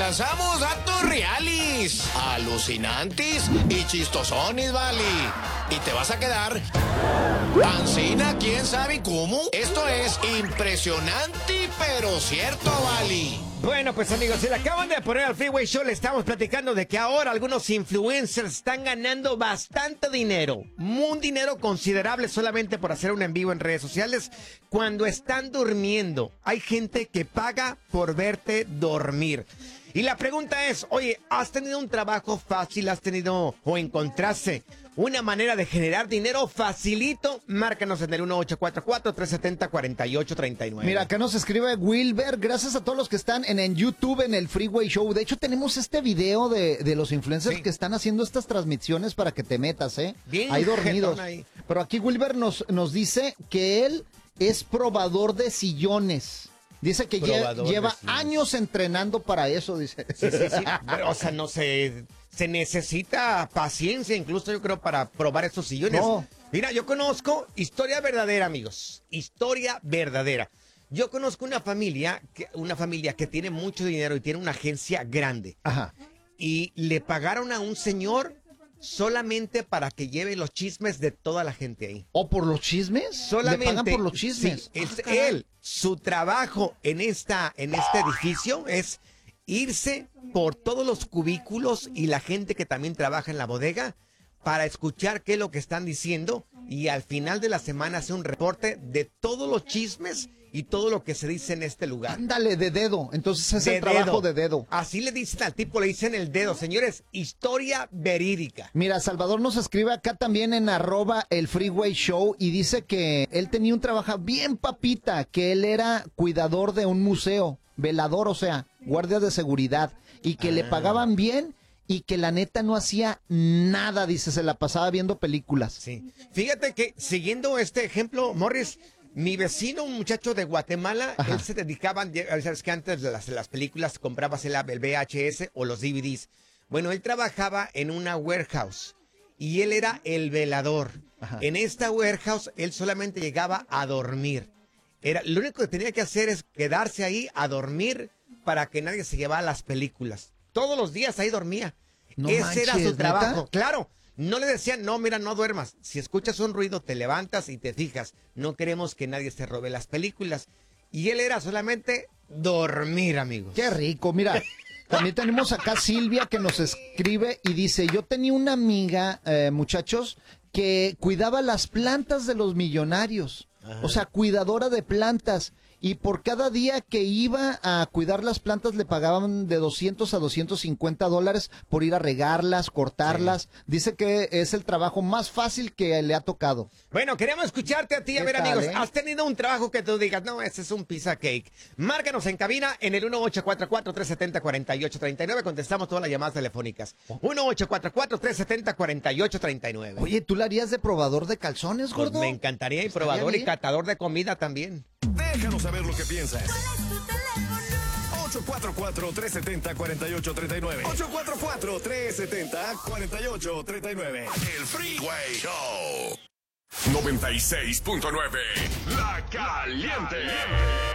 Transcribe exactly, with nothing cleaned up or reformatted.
lanzamos datos reales, alucinantes y chistosones, vale. Y te vas a quedar pancina, quién sabe cómo. Esto es impresionante, pero cierto, vale. Bueno, pues amigos, si le acaban de poner al Freeway Show, le estamos platicando de que ahora algunos influencers están ganando bastante dinero. Un dinero considerable solamente por hacer un en vivo en redes sociales cuando están durmiendo. Hay gente que paga por verte dormir. Y la pregunta es, oye, ¿has tenido un trabajo fácil? ¿Has tenido o encontraste una manera de generar dinero facilito? Márcanos en el uno ocho cuatro cuatro, tres siete cero, cuatro ocho tres nueve. Mira, acá nos escribe Wilber. Gracias a todos los que están en, en YouTube, en el Freeway Show. De hecho, tenemos este video de, de los influencers sí. que están haciendo estas transmisiones para que te metas, ¿eh? Bien, ahí dormidos. Ahí. Pero aquí Wilber nos, nos dice que él es probador de sillones. Dice que lle- lleva años entrenando para eso, dice. Sí, sí, sí. Pero, o sea, no se, se necesita paciencia, incluso yo creo, para probar estos sillones. No. Mira, yo conozco historia verdadera, amigos. Historia verdadera. Yo conozco una familia, que, una familia que tiene mucho dinero y tiene una agencia grande. Ajá. Y le pagaron a un señor solamente para que lleve los chismes de toda la gente ahí. ¿O por los chismes? Solamente. ¿Le pagan por los chismes? Sí, es ah, él, su trabajo en esta, en este edificio es irse por todos los cubículos y la gente que también trabaja en la bodega para escuchar qué es lo que están diciendo y al final de la semana hace un reporte de todos los chismes y todo lo que se dice en este lugar. Ándale, de dedo. Entonces es de el trabajo dedo. de dedo. Así le dicen al tipo, le dicen el dedo. Señores, historia verídica. Mira, Salvador nos escribe acá también en arroba el Freeway Show y dice que él tenía un trabajo bien papita, que él era cuidador de un museo, velador, o sea, guardia de seguridad, y que ah. le pagaban bien y que la neta no hacía nada, dice, se la pasaba viendo películas. Sí. Fíjate que siguiendo este ejemplo, Morris, mi vecino, un muchacho de Guatemala, Ajá. él se dedicaba, sabes que antes de las, de las películas comprabas el, el V H S o los D V Ds. Bueno, él trabajaba en una warehouse y él era el velador. Ajá. En esta warehouse él solamente llegaba a dormir. Era, lo único que tenía que hacer es quedarse ahí a dormir para que nadie se llevara las películas. Todos los días ahí dormía. No Ese manches, era su trabajo. ¿neta? Claro. No le decían, no, mira, no duermas. Si escuchas un ruido, te levantas y te fijas. No queremos que nadie se robe las películas. Y él era solamente dormir, amigos. Qué rico, mira. También tenemos acá Silvia que nos escribe y dice, yo tenía una amiga, eh, muchachos, que cuidaba las plantas de los millonarios. Ajá. O sea, cuidadora de plantas. Y por cada día que iba a cuidar las plantas le pagaban de doscientos a doscientos cincuenta dólares por ir a regarlas, cortarlas. Sí. Dice que es el trabajo más fácil que le ha tocado. Bueno, queremos escucharte a ti. A ver, tal, amigos, eh? ¿has tenido un trabajo que tú digas, no, ese es un pizza cake? Márcanos en cabina en el uno ocho cuatro cuatro, tres siete cero, cuatro ocho tres nueve. Contestamos todas las llamadas telefónicas. uno ocho cuatro cuatro, tres siete cero, cuatro ocho tres nueve. Oye, ¿tú la harías de probador de calzones, gordo? Pues me encantaría, y probador bien? Y catador de comida también. Déjanos saber lo que piensas. ocho cuatro cuatro, tres siete cero, cuatro ocho tres nueve. ocho cuatro cuatro, tres siete cero, cuatro ocho tres nueve. El Freeway Show. noventa y seis punto nueve. La Caliente.